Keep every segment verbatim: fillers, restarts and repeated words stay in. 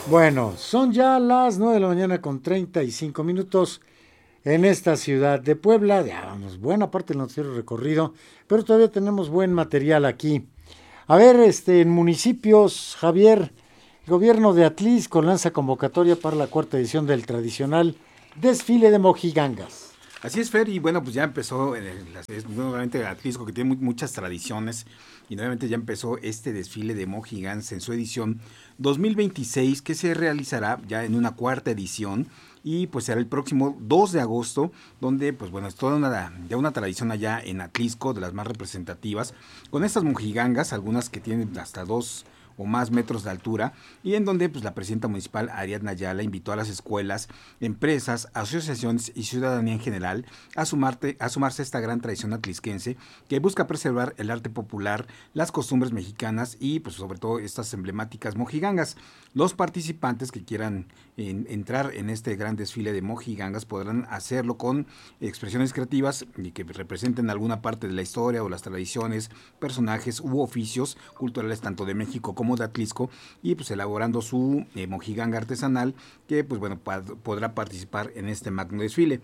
Bueno, son ya las nueve de la mañana con treinta y cinco minutos en esta ciudad de Puebla. Ya vamos, buena parte del noticiero recorrido, pero todavía tenemos buen material aquí. A ver, este, en municipios, Javier, el gobierno de Atlisco lanza convocatoria para la cuarta edición del tradicional desfile de mojigangas. Así es, Fer, y bueno, pues ya empezó, en el, es nuevamente Atlisco, que tiene muy, muchas tradiciones, y nuevamente ya empezó este desfile de mojigangas en su edición dos mil veintiséis, que se realizará ya en una cuarta edición, y pues será el próximo dos de agosto, donde pues bueno, es toda una, ya una tradición allá en Atlisco, de las más representativas, con estas mojigangas, algunas que tienen hasta dos o más metros de altura, y en donde pues la presidenta municipal Ariadna Ayala invitó a las escuelas, empresas, asociaciones y ciudadanía en general a, sumarte, a sumarse a esta gran tradición atlisquense que busca preservar el arte popular, las costumbres mexicanas y pues sobre todo estas emblemáticas mojigangas. Los participantes que quieran en, entrar en este gran desfile de mojigangas podrán hacerlo con expresiones creativas y que representen alguna parte de la historia o las tradiciones, personajes u oficios culturales tanto de México como de Atlisco, y pues elaborando su eh, mojiganga artesanal que pues bueno pa- podrá participar en este magno desfile.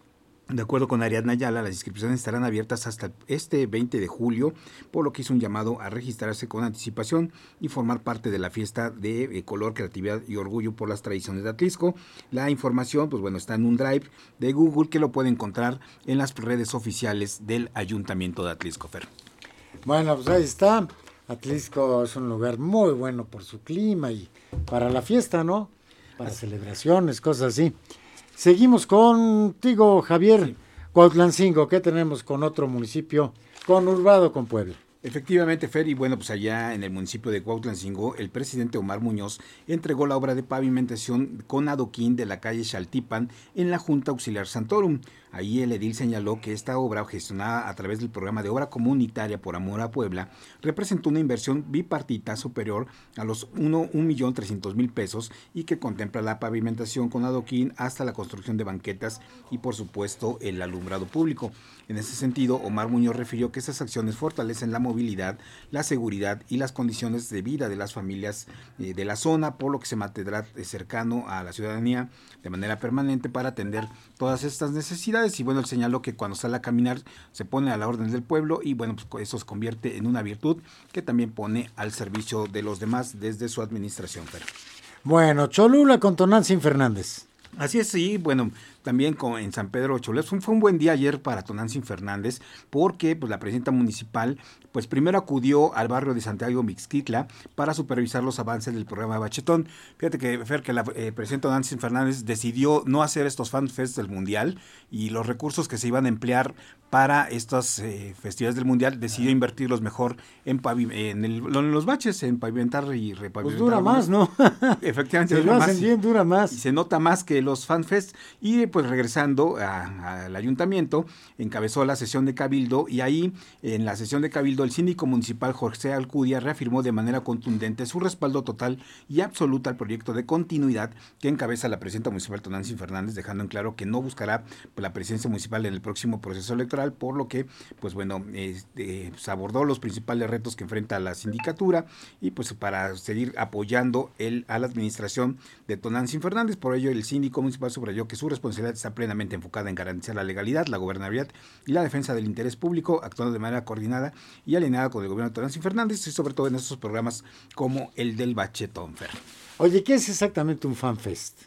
De acuerdo con Ariadna Ayala, las inscripciones estarán abiertas hasta este veinte de julio, por lo que hizo un llamado a registrarse con anticipación y formar parte de la fiesta de eh, color, creatividad y orgullo por las tradiciones de Atlisco. La información, pues bueno, está en un drive de Google que lo puede encontrar en las redes oficiales del Ayuntamiento de Atlisco, Fer. Bueno, pues ahí está. Atlisco es un lugar muy bueno por su clima y para la fiesta, ¿no? Para celebraciones, cosas así. Seguimos contigo, Javier. Sí. Cuautlancingo, ¿qué tenemos con otro municipio conurbado con Puebla? Efectivamente, Fer, y bueno, pues allá en el municipio de Cuautlancingo, el presidente Omar Muñoz entregó la obra de pavimentación con adoquín de la calle Xaltipan en la Junta Auxiliar Santorum. Ahí el edil señaló que esta obra, gestionada a través del programa de obra comunitaria por Amor a Puebla, representó una inversión bipartita superior a los un millón trescientos mil pesos y que contempla la pavimentación con adoquín hasta la construcción de banquetas y por supuesto el alumbrado público. En ese sentido, Omar Muñoz refirió que estas acciones fortalecen la movilidad, la seguridad y las condiciones de vida de las familias eh, de la zona, por lo que se mantendrá cercano a la ciudadanía de manera permanente para atender todas estas necesidades. Y bueno, él señaló que cuando sale a caminar se pone a la orden del pueblo y bueno, pues eso se convierte en una virtud que también pone al servicio de los demás desde su administración. Pero bueno, Cholula con Tonantzin Fernández. Así es, sí, bueno, también con, en San Pedro Cholula fue, fue un buen día ayer para Tonantzin Fernández, porque pues la presidenta municipal pues primero acudió al barrio de Santiago Mixquitla para supervisar los avances del programa Bachetón. Fíjate que, Fer, que la eh, presidenta Tonantzin Fernández decidió no hacer estos fanfests del Mundial y los recursos que se iban a emplear para estas eh, festividades del Mundial, decidió invertirlos mejor en, pavi- en, el, en los baches, en pavimentar y repavimentar. Pues dura más, ¿no? Efectivamente. Se lo hacen bien, dura más. Y se nota más que los fanfests. Y pues regresando al ayuntamiento, encabezó la sesión de Cabildo y ahí en la sesión de Cabildo el síndico municipal José Alcudia reafirmó de manera contundente su respaldo total y absoluto al proyecto de continuidad que encabeza la presidenta municipal Tonantzin Fernández, dejando en claro que no buscará pues, la presidencia municipal en el próximo proceso electoral, por lo que pues bueno, este, pues, abordó los principales retos que enfrenta la sindicatura y pues para seguir apoyando el, a la administración de Tonantzin Fernández. Por ello el síndico municipal subrayó que su responsabilidad está plenamente enfocada en garantizar la legalidad, la gobernabilidad y la defensa del interés público, actuando de manera coordinada y alineada con el gobierno de Tonantzin Fernández y sobre todo en estos programas como el del Bachetón, Fer. Oye, ¿qué es exactamente un fanfest?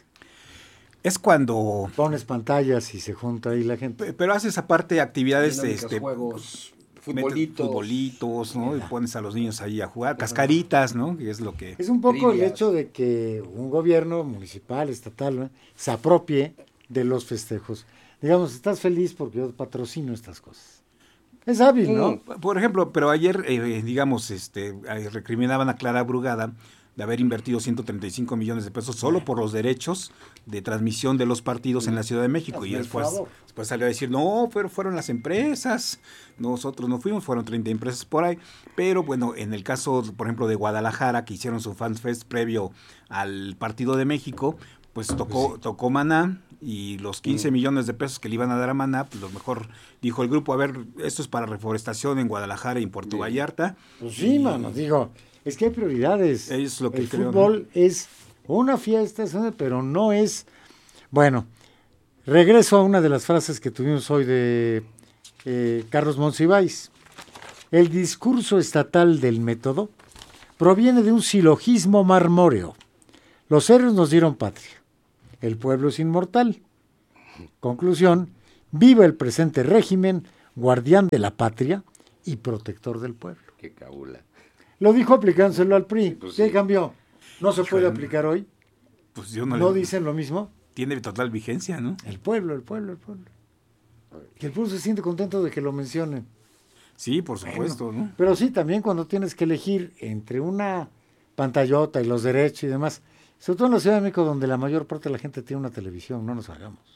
Es cuando pones pantallas y se junta ahí la gente. Pero haces aparte actividades, dinámicas, este, juegos, futbolitos, futbolitos, ¿no? Y pones a los niños ahí a jugar, cascaritas, ¿no? Que es lo que es un poco trivias. El hecho de que un gobierno municipal, estatal, ¿no? se apropie de los festejos. Digamos, estás feliz porque yo patrocino estas cosas. Es hábil, ¿no? Mm, por ejemplo, pero ayer, eh, digamos, este, recriminaban a Clara Brugada de haber invertido ciento treinta y cinco millones de pesos solo por los derechos de transmisión de los partidos en la Ciudad de México. Hazme Y después, el favor. después salió a decir, no, pero fueron las empresas, nosotros no fuimos, fueron treinta empresas por ahí. Pero bueno, en el caso, por ejemplo, de Guadalajara, que hicieron su FanFest previo al partido de México, pues tocó, Pues sí. tocó Maná, y los quince Mm. millones de pesos que le iban a dar a Maná, pues lo mejor dijo el grupo, a ver, esto es para reforestación en Guadalajara y en Puerto Bien. Vallarta. Pues sí, Y mano, digo, es que hay prioridades. Es lo que El creo, fútbol ¿no? es una fiesta, pero no es... Bueno, regreso a una de las frases que tuvimos hoy de eh, Carlos Monsiváis. El discurso estatal del método proviene de un silogismo marmóreo. Los héroes nos dieron patria. El pueblo es inmortal. Conclusión, viva el presente régimen, guardián de la patria y protector del pueblo. Qué cabula. Lo dijo aplicándoselo al P R I. Pues ¿Qué sí. cambió? ¿No se puede aplicar hoy? Pues yo no, ¿No le- dicen lo mismo? Tiene total vigencia, ¿no? El pueblo, el pueblo, el pueblo. Que el pueblo se siente contento de que lo mencionen. Sí, por supuesto, ¿no? Pero sí, también cuando tienes que elegir entre una pantallota y los derechos y demás, sobre todo en la Ciudad de México, donde la mayor parte de la gente tiene una televisión, no nos hagamos.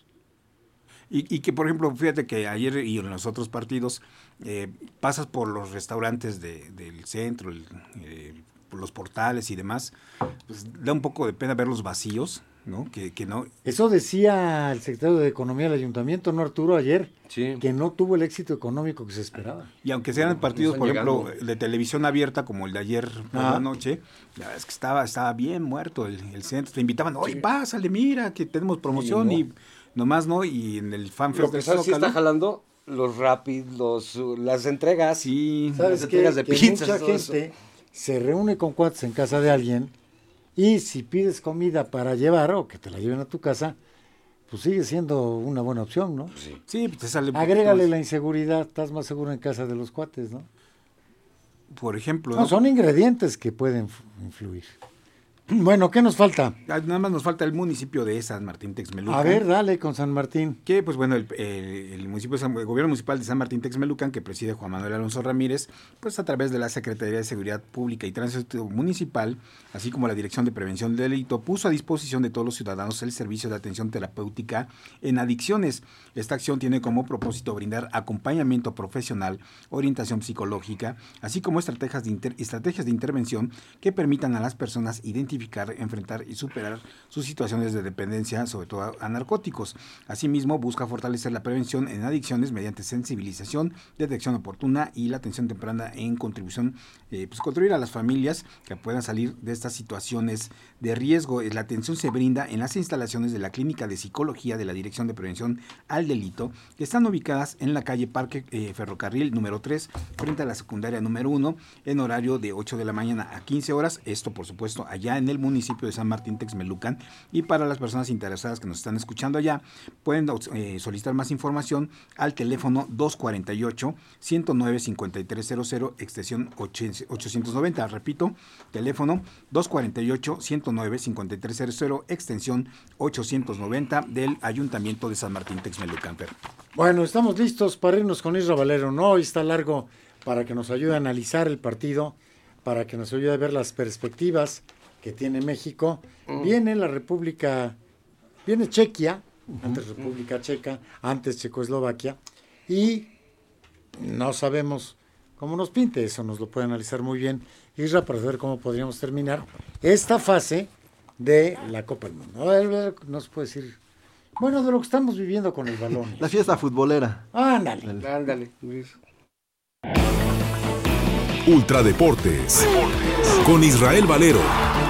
Y, y que, por ejemplo, fíjate que ayer y en los otros partidos eh, pasas por los restaurantes de, del centro, el, eh, por los portales y demás, pues da un poco de pena verlos vacíos, ¿no? Que, que no... Eso decía el secretario de Economía del Ayuntamiento, ¿no, Arturo, ayer? Sí. Que no tuvo el éxito económico que se esperaba. Y aunque sean partidos, están por ejemplo, llegando. de televisión abierta, como el de ayer por Ah. la noche, la verdad es que estaba, estaba bien muerto el, el centro. Te invitaban, oye, pásale, mira, que tenemos promoción Sí, y nomás no. Y en el FanFest Lo que del sabes sí Zócalo, está jalando los Rapid, los, las entregas. sí, ¿Sabes las qué? entregas de Que pizzas, mucha todo eso. gente se reúne con cuates en casa de alguien y si pides comida para llevar o que te la lleven a tu casa, pues sigue siendo una buena opción, ¿no? Sí. sí, pues te sale un poquito Agrégale más. la inseguridad, estás más seguro en casa de los cuates, ¿no? Por ejemplo, No, ¿no? son ingredientes que pueden f- influir. Bueno, ¿qué nos falta? Ah, nada más nos falta el municipio de San Martín Texmelucan. A ver, dale con San Martín. Que, pues bueno, el, el- el municipio de San- el gobierno municipal de San Martín Texmelucan, que preside Juan Manuel Alonso Ramírez, pues a través de la Secretaría de Seguridad Pública y Tránsito Municipal, así como la Dirección de Prevención del Delito, puso a disposición de todos los ciudadanos el servicio de atención terapéutica en adicciones. Esta acción tiene como propósito brindar acompañamiento profesional, orientación psicológica, así como estrategias de, inter- estrategias de intervención que permitan a las personas identificar, enfrentar y superar sus situaciones de dependencia, sobre todo a, a narcóticos. Asimismo, busca fortalecer la prevención en adicciones mediante sensibilización, detección oportuna y la atención temprana en contribución, eh, pues contribuir a las familias que puedan salir de estas situaciones de riesgo. La atención se brinda en las instalaciones de la Clínica de Psicología de la Dirección de Prevención al Delito, que están ubicadas en la calle Parque eh, Ferrocarril número tres, frente a la secundaria número uno, en horario de ocho de la mañana a quince horas. Esto, por supuesto, allá en el municipio de San Martín Texmelucan. Y para las personas interesadas que nos están escuchando allá, pueden eh, solicitar más información al teléfono dos cuarenta y ocho, ciento nueve, cincuenta y tres cero cero, extensión ochocientos noventa. Repito, teléfono dos cuarenta y ocho, ciento nueve, cincuenta y tres cero cero, extensión ochocientos noventa del Ayuntamiento de San Martín Texmelucan. Fer. Bueno, estamos listos para irnos con Isra Valero. No, hoy está largo para que nos ayude a analizar el partido, para que nos ayude a ver las perspectivas que tiene México. Mm. Viene la República, viene Chequia, uh-huh, antes República uh-huh. Checa, antes Checoslovaquia, y no sabemos cómo nos pinte, eso nos lo puede analizar muy bien Isra para ver cómo podríamos terminar esta fase de la Copa del Mundo. A ver, nos puede decir, bueno, de lo que estamos viviendo con el balón. La fiesta futbolera. Ándale. Ándale, Luis. Ultradeportes con Israel Valero.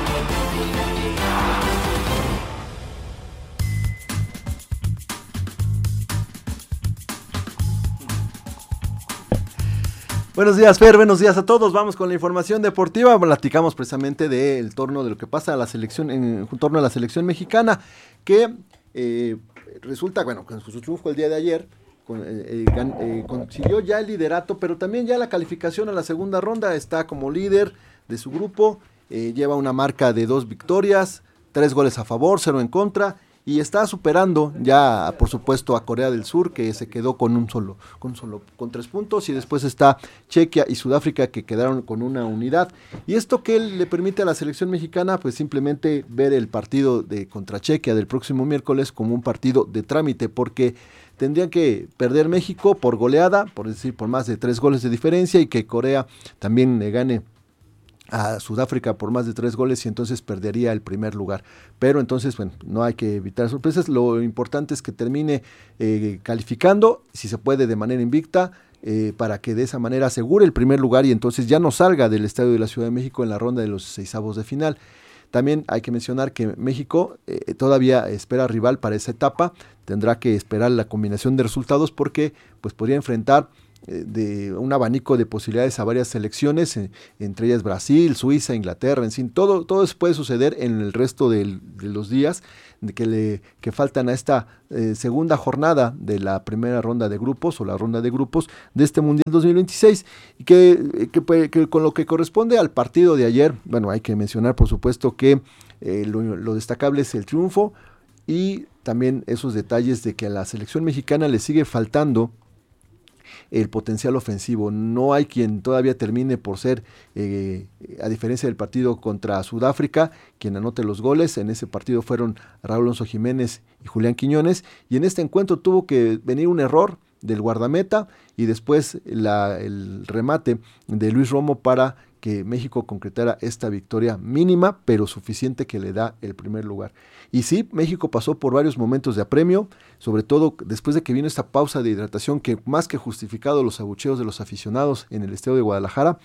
Buenos días, Fer, buenos días a todos. Vamos con la información deportiva. Platicamos precisamente del torno de lo que pasa a la selección, en torno a la selección mexicana, que eh, resulta, bueno, con su triunfo el día de ayer, con, eh, gan, eh, consiguió ya el liderato, pero también ya la calificación a la segunda ronda. Está como líder de su grupo, eh, lleva una marca de dos victorias, tres goles a favor, cero en contra, y está superando ya, por supuesto, a Corea del Sur, que se quedó con un solo, con solo, con tres puntos, y después está Chequia y Sudáfrica, que quedaron con una unidad. Y esto que le permite a la selección mexicana, pues simplemente ver el partido de contra Chequia del próximo miércoles como un partido de trámite, porque tendrían que perder México por goleada, por decir, por más de tres goles de diferencia, y que Corea también le gane a Sudáfrica por más de tres goles y entonces perdería el primer lugar. Pero entonces, bueno, no hay que evitar sorpresas. Lo importante es que termine eh, calificando, si se puede de manera invicta, eh, para que de esa manera asegure el primer lugar y entonces ya no salga del Estadio de la Ciudad de México en la ronda de los seisavos de final. También hay que mencionar que México eh, todavía espera rival para esa etapa, tendrá que esperar la combinación de resultados porque pues podría enfrentar de un abanico de posibilidades a varias selecciones, eh, entre ellas Brasil, Suiza, Inglaterra, en fin, todo, todo eso puede suceder en el resto de, de los días de que, le, que faltan a esta eh, segunda jornada de la primera ronda de grupos o la ronda de grupos de este Mundial dos mil veintiséis y que, que, que con lo que corresponde al partido de ayer, bueno, hay que mencionar por supuesto que eh, lo, lo destacable es el triunfo y también esos detalles de que a la selección mexicana le sigue faltando el potencial ofensivo. No hay quien todavía termine por ser, eh, a diferencia del partido contra Sudáfrica, quien anote los goles. En ese partido fueron Raúl Alonso Jiménez y Julián Quiñones, y en este encuentro tuvo que venir un error del guardameta y después la, el remate de Luis Romo para que México concretara esta victoria mínima, pero suficiente, que le da el primer lugar. Y sí, México pasó por varios momentos de apremio, sobre todo después de que vino esta pausa de hidratación que más que justificado los abucheos de los aficionados en el estadio de Guadalajara,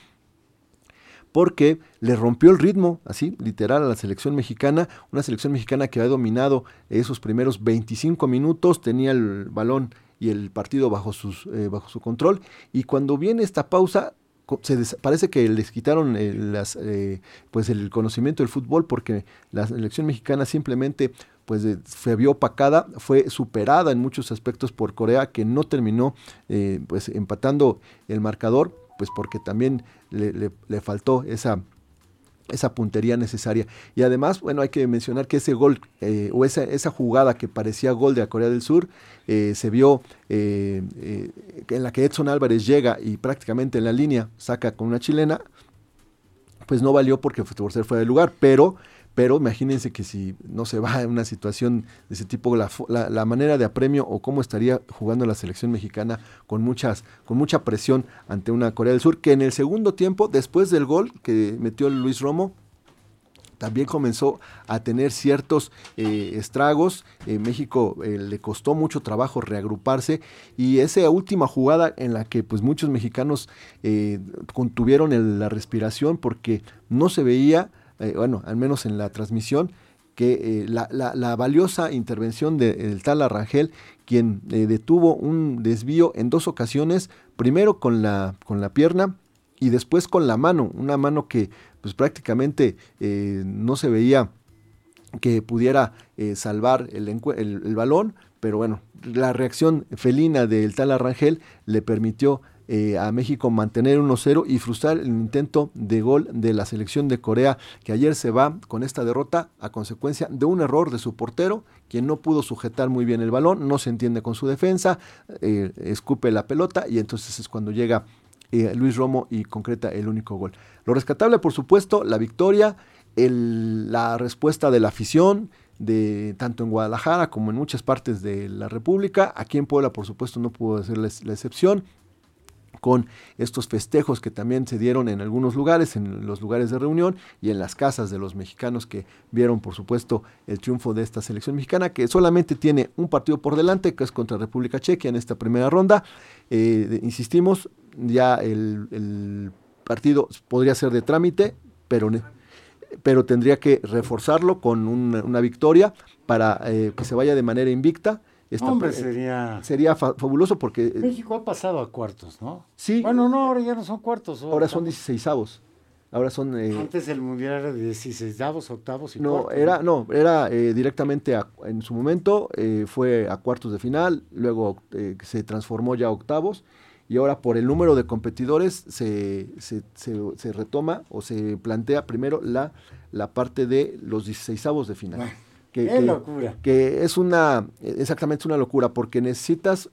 porque le rompió el ritmo, así, literal, a la selección mexicana, una selección mexicana que había dominado esos primeros veinticinco minutos, tenía el balón y el partido bajo, sus, eh, bajo su control, y cuando viene esta pausa, se des- parece que les quitaron eh, las, eh, pues el conocimiento del fútbol, porque la selección mexicana simplemente pues eh, se vio opacada, fue superada en muchos aspectos por Corea, que no terminó eh, pues empatando el marcador, pues porque también le, le, le faltó esa esa puntería necesaria. Y además, bueno, hay que mencionar que ese gol eh, o esa, esa jugada que parecía gol de Corea del Sur eh, se vio eh, eh, en la que Edson Álvarez llega y prácticamente en la línea saca con una chilena, pues no valió porque por ser fuera de lugar, pero pero imagínense que si no se va en una situación de ese tipo, la, la, la manera de apremio o cómo estaría jugando la selección mexicana con muchas con mucha presión ante una Corea del Sur, que en el segundo tiempo, después del gol que metió Luis Romo, también comenzó a tener ciertos eh, estragos. Eh, México eh, le costó mucho trabajo reagruparse, y esa última jugada en la que pues muchos mexicanos eh, contuvieron el, la respiración, porque no se veía, eh, bueno, al menos en la transmisión, que eh, la, la, la valiosa intervención del de, Tala Rangel, quien eh, detuvo un desvío en dos ocasiones, primero con la, con la pierna y después con la mano, una mano que pues prácticamente eh, no se veía que pudiera eh, salvar el, el, el balón, pero bueno, la reacción felina del Tala Rangel le permitió eh, a México mantener uno cero y frustrar el intento de gol de la selección de Corea, que ayer se va con esta derrota a consecuencia de un error de su portero, quien no pudo sujetar muy bien el balón, no se entiende con su defensa, eh, escupe la pelota, y entonces es cuando llega Eh, Luis Romo y concreta el único gol. Lo rescatable, por supuesto, la victoria, el, la respuesta de la afición, de tanto en Guadalajara como en muchas partes de la República. Aquí en Puebla, por supuesto, no pudo ser la, la excepción, con estos festejos que también se dieron en algunos lugares, en los lugares de reunión y en las casas de los mexicanos que vieron, por supuesto, el triunfo de esta selección mexicana, que solamente tiene un partido por delante, que es contra República Checa en esta primera ronda. Eh, de, insistimos, ya el, el partido podría ser de trámite, pero, pero tendría que reforzarlo con una, una victoria para eh, que se vaya de manera invicta. Esta, Hombre, sería... Sería fa- fabuloso porque... México ha pasado a cuartos, ¿no? Sí. Bueno, no, ahora ya no son cuartos. Ahora son dieciseisavos. Ahora son... Eh, Antes el Mundial era de dieciseisavos, octavos y no, cuartos. era, no, era eh, directamente, a, en su momento, eh, fue a cuartos de final, luego eh, se transformó ya a octavos, y ahora por el número de competidores se, se, se, se retoma o se plantea primero la, la parte de los dieciseisavos de final. Ah. Que, ¡Qué que, locura! Que es una, exactamente es una locura, porque necesitas,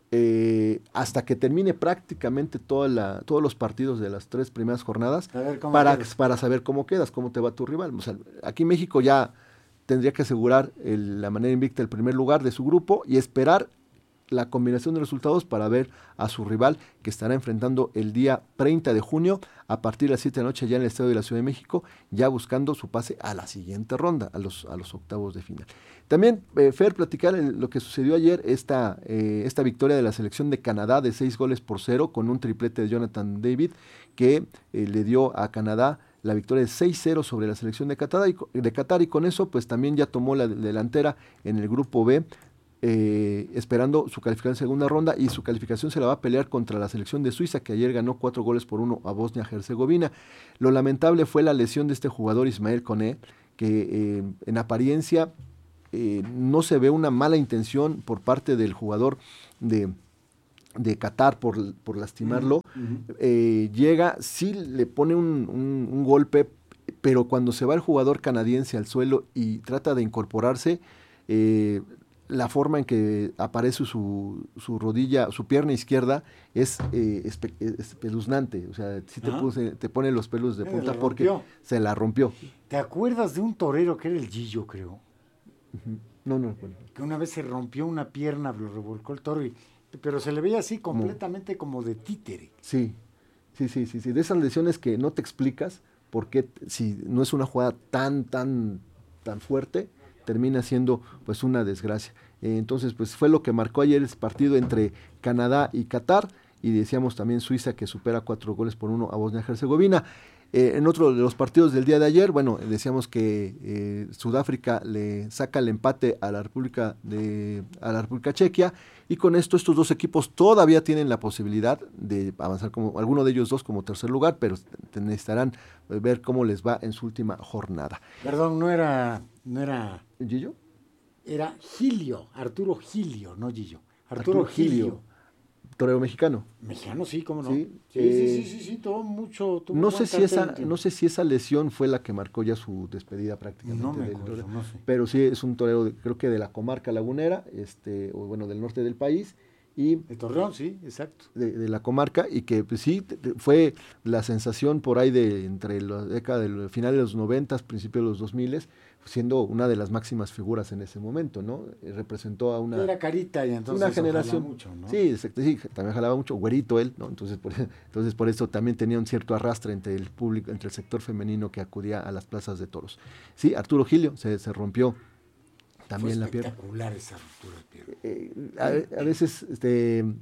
eh, hasta que termine prácticamente toda la, todos los partidos de las tres primeras jornadas, para, para saber cómo quedas, cómo te va tu rival. O sea, aquí México ya tendría que asegurar el, la manera invicta el primer lugar de su grupo y esperar la combinación de resultados para ver a su rival, que estará enfrentando el día treinta de junio a partir de las siete de la noche ya en el Estadio de la Ciudad de México, ya buscando su pase a la siguiente ronda, a los, a los octavos de final. También, eh, Fer, platicar el, lo que sucedió ayer, esta, eh, esta victoria de la selección de Canadá de seis goles por cero, con un triplete de Jonathan David, que eh, le dio a Canadá la victoria de seis cero sobre la selección de Qatar, y, de Qatar, y con eso pues también ya tomó la delantera en el grupo B, eh, esperando su calificación en segunda ronda, y su calificación se la va a pelear contra la selección de Suiza, que ayer ganó cuatro goles por uno a Bosnia-Herzegovina. Lo lamentable fue la lesión de este jugador Ismael Koné, que eh, en apariencia eh, no se ve una mala intención por parte del jugador de, de Qatar por, por lastimarlo. Uh-huh. Eh, llega, sí le pone un, un, un golpe, pero cuando se va el jugador canadiense al suelo y trata de incorporarse, eh, la forma en que aparece su, su rodilla, su pierna izquierda es eh, espe, espeluznante. O sea, sí te, puse, te pone los pelos de punta porque rompió. Se la rompió. ¿Te acuerdas de un torero que era el Gillo, creo? Uh-huh. No, no. Bueno. Que una vez se rompió una pierna, lo revolcó el toro, y, pero se le veía así completamente como, como de títere. Sí, sí, sí, sí, sí. De esas lesiones que no te explicas por qué, si no es una jugada tan, tan, tan fuerte, termina siendo pues una desgracia. Eh, entonces pues fue lo que marcó ayer el partido entre Canadá y Qatar, y decíamos también Suiza, que supera cuatro goles por uno a Bosnia-Herzegovina. Eh, en otro de los partidos del día de ayer, bueno, decíamos que eh, Sudáfrica le saca el empate a la República de a la República Chequia, y con esto estos dos equipos todavía tienen la posibilidad de avanzar, como alguno de ellos dos como tercer lugar, pero necesitarán ver cómo les va en su última jornada. Perdón, no era no era ¿Gillo? Era Gilio, Arturo Gilio, no Gillo. Arturo, Arturo Gilio. Gilio. Torero mexicano. Mexicano, sí, cómo no. Sí, sí, eh, sí, sí, sí, sí, tuvo mucho. Tuvo no, sé si esa, no sé si esa lesión fue la que marcó ya su despedida prácticamente. No me del acuerdo, torero, no sé. Pero sí es un torero, de, creo que de la comarca lagunera, este, o bueno, del norte del país. Y de Torreón, sí, exacto. De, de la comarca, y que pues sí, fue la sensación por ahí de entre la década del final de los noventas, principios de los dos miles, siendo una de las máximas figuras en ese momento, ¿no? Eh, representó a una... Era carita y entonces una generación, mucho, ¿no? Sí, sí, también jalaba mucho, güerito él, ¿no? Entonces por, entonces por eso también tenía un cierto arrastre entre el público, entre el sector femenino que acudía a las plazas de toros. Sí, Arturo Gilio se, se rompió también Fue la pierna. Espectacular esa ruptura de pierna. Eh, a, a veces este, eh,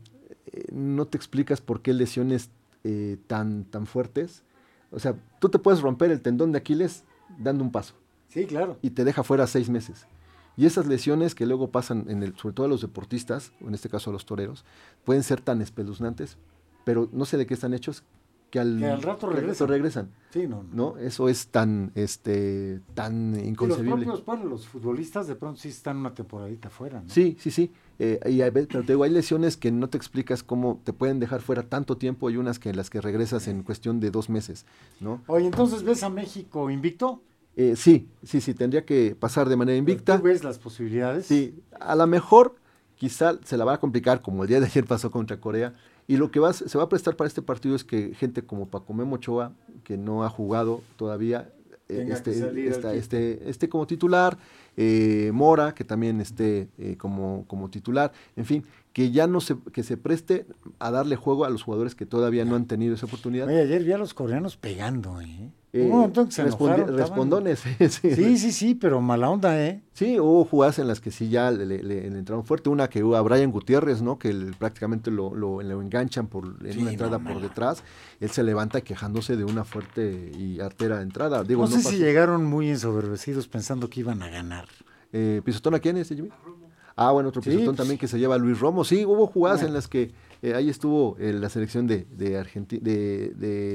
no te explicas por qué lesiones eh, tan, tan fuertes. O sea, tú te puedes romper el tendón de Aquiles dando un paso. Sí, claro. Y te deja fuera seis meses. Y esas lesiones que luego pasan, en el, sobre todo a los deportistas, o en este caso a los toreros, pueden ser tan espeluznantes, pero no sé de qué están hechos, que al, que al rato regresan. regresan. Sí, no, no. ¿no? Eso es tan, este, tan inconcebible. Y los propios, bueno, los futbolistas de pronto sí están una temporadita fuera, ¿no? Sí, sí, sí. Eh, y hay, pero te digo, hay lesiones que no te explicas cómo te pueden dejar fuera tanto tiempo, y unas que las que regresas en cuestión de dos meses, ¿no? Oye, entonces, ¿ves a México invicto? Eh, sí, sí, sí, tendría que pasar de manera invicta. ¿Tú ves las posibilidades? Sí, a lo mejor quizá se la va a complicar, como el día de ayer pasó contra Corea, y lo que va, se va a prestar para este partido es que gente como Paco Memo Ochoa, que no ha jugado todavía, eh, este, esta, este, este como titular, eh, Mora, que también esté eh, como, como titular, en fin, que ya no se, que se preste a darle juego a los jugadores que todavía no han tenido esa oportunidad. Oye, ayer vi a los coreanos pegando, ¿eh? Eh, no, entonces se respondi- enojaron, respondones. sí. sí, sí, sí, pero mala onda, ¿eh? Sí, hubo jugadas en las que sí ya le, le, le entraron fuerte. Una que hubo a Brian Gutiérrez, ¿no? Que el, prácticamente lo, lo, lo enganchan por, en sí, una entrada no, por detrás. Él se levanta quejándose de una fuerte y artera entrada. Digo, no, no sé pasó. si llegaron muy ensoberbecidos pensando que iban a ganar. Eh, ¿Pisotón a quién es, Jimmy? Ah, bueno, otro pisotón sí, pues, también que se lleva a Luis Romo. Sí, hubo jugadas bueno. en las que eh, ahí estuvo eh, la selección de, de, Argenti- de,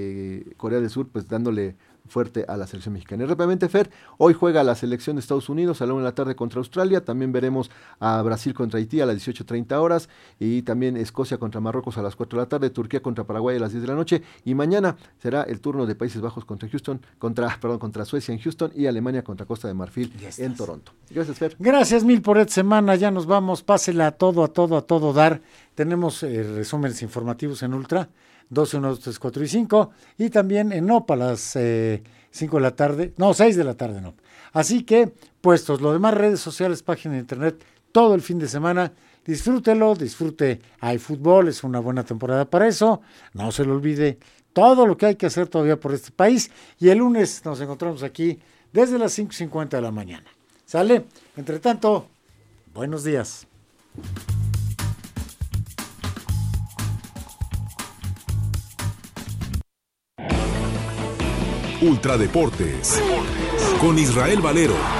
de Corea del Sur, pues dándole fuerte a la selección mexicana. Y rápidamente, Fer, hoy juega la selección de Estados Unidos a la una de la tarde contra Australia, también veremos a Brasil contra Haití a las dieciocho treinta horas, y también Escocia contra Marruecos a las cuatro de la tarde, Turquía contra Paraguay a las diez de la noche, y mañana será el turno de Países Bajos contra Houston, contra, perdón, contra Suecia en Houston, y Alemania contra Costa de Marfil en Toronto. Gracias, Fer. Gracias mil por esta semana, ya nos vamos, pásela a todo, a todo, a todo dar. Tenemos eh, resúmenes informativos en Ultra, doce, uno, dos, tres, cuatro y cinco, y también en O P a las eh, cinco de la tarde, no, seis de la tarde, no. Así que, puestos, lo demás, redes sociales, página de internet, todo el fin de semana, disfrútelo, disfrute, hay fútbol, es una buena temporada para eso, no se lo olvide, todo lo que hay que hacer todavía por este país, y el lunes nos encontramos aquí desde las cinco cincuenta de la mañana. ¿Sale? Entre tanto, buenos días. Ultradeportes con Israel Valero.